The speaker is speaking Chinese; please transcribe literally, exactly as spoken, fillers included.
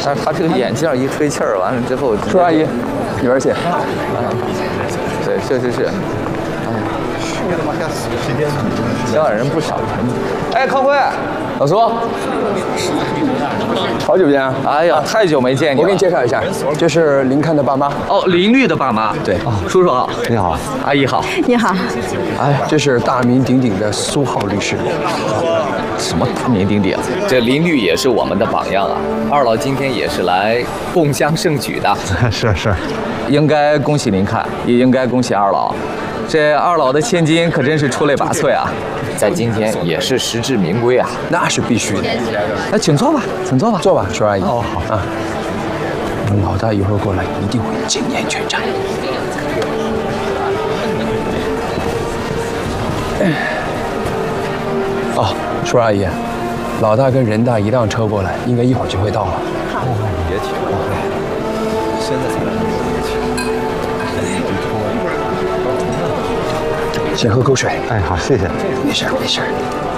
但是他这个眼镜一吹气儿，完了之后， 叔阿姨，里边请。 对，确实是。香港人不少。哎，康辉， 老苏，好久不见啊！ 哎呀，太久没见你了。 我给你介绍一下，这是林看的爸妈。 哦，林律的爸妈。 对， 哦，叔叔好， 你好， 阿姨好。 你好。 哎，这是大名鼎鼎的苏浩律师。 什么大名鼎鼎？这林律也是我们的榜样啊！二老今天也是来共襄盛举的。 是是， 应该恭喜林看，也应该恭喜二老。这二老的千金可真是出类拔萃啊，在今天也是实至名归啊。 那是必须的。 那请坐吧，请坐吧， 坐吧，叔阿姨。 哦，好啊。 老大一会儿过来，一定会经验全展。哦，叔阿姨，老大跟任大一辆车过来，应该一会儿就会到了。 好， 别提了，现在才来。 先喝口水。 哎，好，谢谢。 没事没事。